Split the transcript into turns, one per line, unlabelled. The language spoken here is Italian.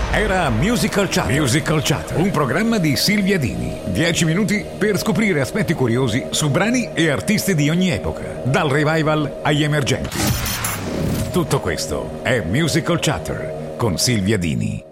Era Musical Chatter. Musical Chatter, un programma di Silvia Dini. 10 minuti per scoprire aspetti curiosi su brani e artisti di ogni epoca, dal revival agli emergenti. Tutto questo è Musical Chatter con Silvia Dini.